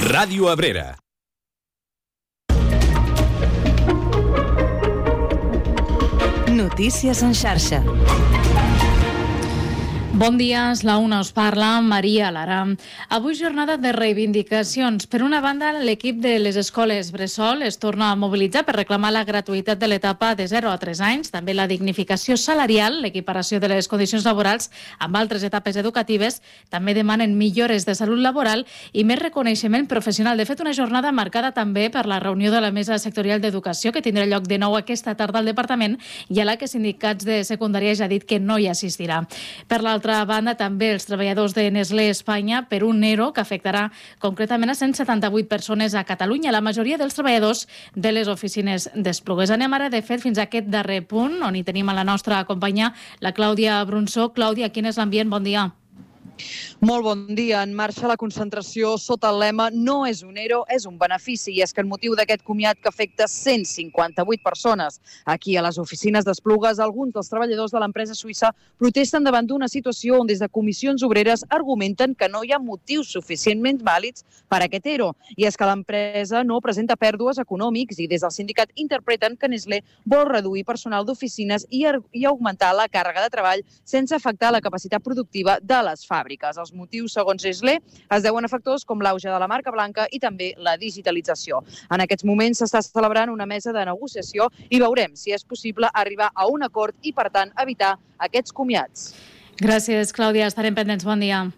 Ràdio Abrera. Notícies en xarxa. Bon dia, és la una, us parla Maria Lara. Avui jornada de reivindicacions. Per una banda, l'equip de les escoles Bressol es torna a mobilitzar per reclamar la gratuïtat de l'etapa de 0 a 3 anys, també la dignificació salarial, l'equiparació de les condicions laborals amb altres etapes educatives, també demanen millores de salut laboral i més reconeixement professional. De fet, una jornada marcada també per la reunió de la Mesa Sectorial d'Educació que tindrà lloc de nou aquesta tarda al Departament i a la que sindicats de secundària ja ha dit que no hi assistirà. Per l'altra banda, també els treballadors de Nestlé Espanya per un ERO que afectarà concretament a 178 persones a Catalunya, la majoria dels treballadors de les oficines d'Esplugues. Anem ara, de fet, fins a aquest darrer punt, on hi tenim a la nostra companya, la Clàudia Brunzó. Clàudia, quin és l'ambient? Bon dia. Molt bon dia. En marxa la concentració sota el lema "No és un ERO, és un benefici". I és que en motiu d'aquest comiat que afecta 158 persones aquí a les oficines d'Esplugues, alguns dels treballadors de l'empresa suïssa protesten davant d'una situació on des de comissions obreres argumenten que no hi ha motius suficientment vàlids per a aquest ERO. I és que l'empresa no presenta pèrdues econòmics i des del sindicat interpreten que Nestlé vol reduir personal d'oficines i augmentar la càrrega de treball sense afectar la capacitat productiva de les fàbriques. Els motius, segons Nestlé, es deuen a factors com l'auge de la marca blanca i també la digitalització. En aquests moments s'està celebrant una mesa de negociació i veurem si és possible arribar a un acord i, per tant, evitar aquests comiats. Gràcies, Clàudia. Estarem pendents. Bon dia.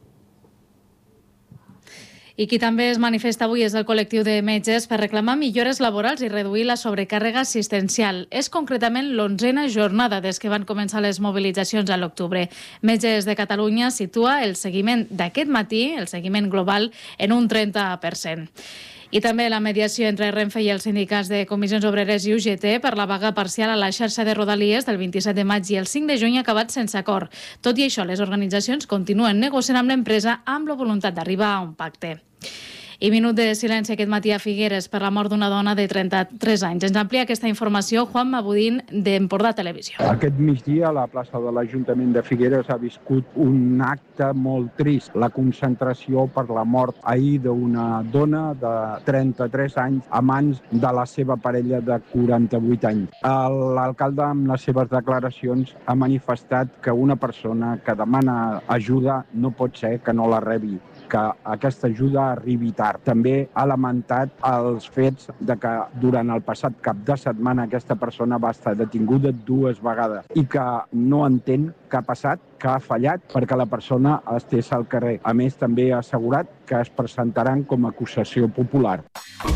I qui també es manifesta avui és el col·lectiu de metges per reclamar millores laborals i reduir la sobrecàrrega assistencial. És concretament l'11a jornada des que van començar les mobilitzacions a l'octubre. Metges de Catalunya situa el seguiment d'aquest matí, el seguiment global, en un 30%. I també la mediació entre Renfe i els sindicats de Comissions Obreres i UGT per la vaga parcial a la xarxa de Rodalies del 27 de maig i el 5 de juny ha acabat sense acord. Tot i això, les organitzacions continuen negociant amb l'empresa amb la voluntat d'arribar a un pacte. I minut de silenci aquest matí a Figueres per la mort d'una dona de 33 anys. Ens amplia aquesta informació Juan Mabudín d'Empordà Televisió. Aquest migdia a la plaça de l'Ajuntament de Figueres ha viscut un acte molt trist. La concentració per la mort ahir d'una dona de 33 anys a mans de la seva parella de 48 anys. L'alcalde, amb les seves declaracions, ha manifestat que una persona que demana ajuda no pot ser que no la rebi, que aquesta ajuda arribi tard. També ha lamentat els fets de que durant el passat cap de setmana aquesta persona va estar detinguda 2 vegades i que no entén què ha passat, que ha fallat perquè la persona estés al carrer. A més, també ha assegurat que es presentaran com a acusació popular.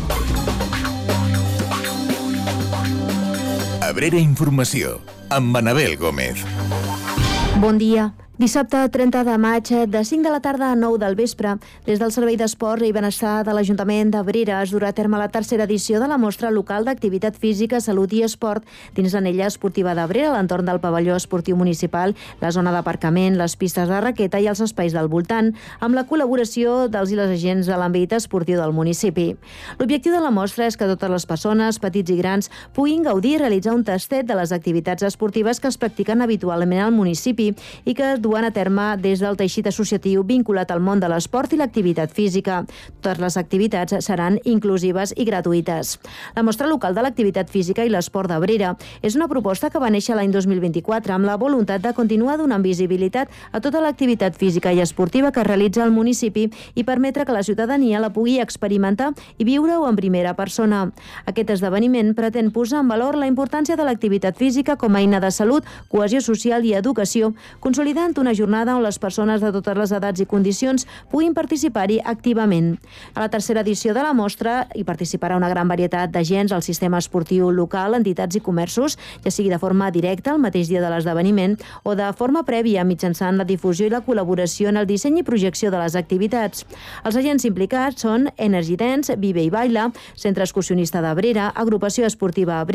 Abrera Informació, amb Anabel Gómez. Bon dia. Dissabte 30 de maig, de 5 de la tarda a 9 del vespre, des del Servei d'Esport i Benestar de l'Ajuntament d'Abrera es durà a terme la tercera edició de la mostra local d'activitat física, salut i esport dins l'anella esportiva d'Abrera, a l'entorn del pavelló esportiu municipal, la zona d'aparcament, les pistes de raqueta i els espais del voltant, amb la col·laboració dels i les agents de l'àmbit esportiu del municipi. L'objectiu de la mostra és que totes les persones, petits i grans, puguin gaudir i realitzar un tastet de les activitats esportives que es practiquen habitualment al municipi i que es duen a terme des del teixit associatiu vinculat al món de l'esport i l'activitat física. Totes les activitats seran inclusives i gratuïtes. La mostra local de l'activitat física i l'esport d'Abrera és una proposta que va néixer l'any 2024 amb la voluntat de continuar donant visibilitat a tota l'activitat física i esportiva que es realitza al municipi i permetre que la ciutadania la pugui experimentar i viure-ho en primera persona. Aquest esdeveniment pretén posar en valor la importància de l'activitat física com a eina de salut, cohesió social i educació, consolidant una jornada on les persones de totes les edats i condicions puguin participar-hi activament. A la tercera edició de la mostra hi participarà una gran varietat d'agents al sistema esportiu local, entitats i comerços, ja sigui de forma directa el mateix dia de l'esdeveniment o de forma prèvia mitjançant la difusió i la col·laboració en el disseny i projecció de les activitats. Els agents implicats són Energy Dance, Vive i Baila, Centre Excursionista d'Abrera, Agrupació Esportiva Abrera,